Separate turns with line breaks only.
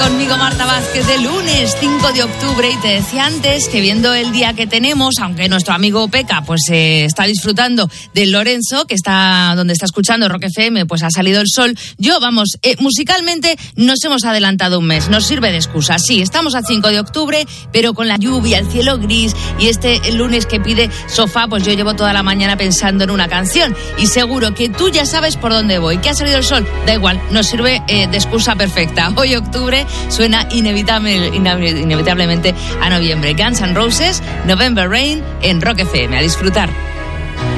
conmigo Marta Vázquez de lunes 5 de octubre y te decía antes que viendo el día que tenemos, aunque nuestro amigo Peca pues está disfrutando de Lorenzo, que está donde está escuchando Rock FM, pues ha salido el sol. Yo, musicalmente nos hemos adelantado un mes, nos sirve de excusa. Sí, estamos a 5 de octubre, pero con la lluvia, el cielo gris y el lunes que pide sofá, pues yo llevo toda la mañana pensando en una canción y seguro que tú ya sabes por dónde voy. ¿Que ha salido el sol? Da igual, nos sirve de excusa perfecta. Hoy octubre suena inevitablemente a noviembre. Guns N' Roses, November Rain en Rock FM. A disfrutar.